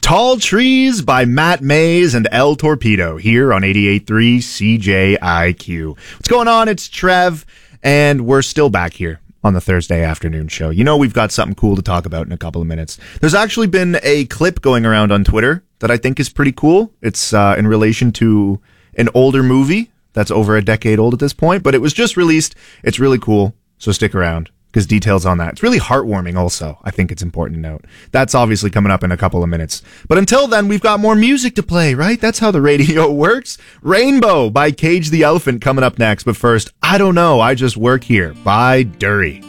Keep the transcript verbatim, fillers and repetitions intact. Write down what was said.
Tall Trees by Matt Mays and El Torpedo here on eighty-eight point three C J I Q. What's going on? It's Trev, and we're still back here on the Thursday afternoon show. You know we've got something cool to talk about in a couple of minutes. There's actually been a clip going around on Twitter that I think is pretty cool. It's uh, in relation to an older movie that's over a decade old at this point, but it was just released. It's really cool, so stick around, because details on that. It's really heartwarming also, I think it's important to note. That's obviously coming up in a couple of minutes. But until then, we've got more music to play, right? That's how the radio works. Rainbow by Cage the Elephant coming up next. But first, I Don't Know, I Just Work Here by Dury.